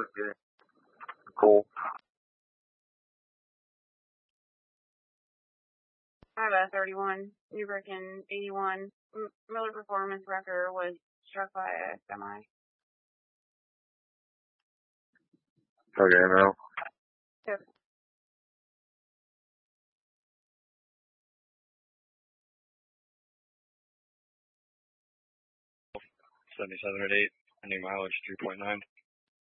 Okay. Cool. I have a 31, Newbrook in 81. Miller Performance Wrecker was struck by a semi. Okay, now. Yep. $77 at 8, ending mileage 3.9.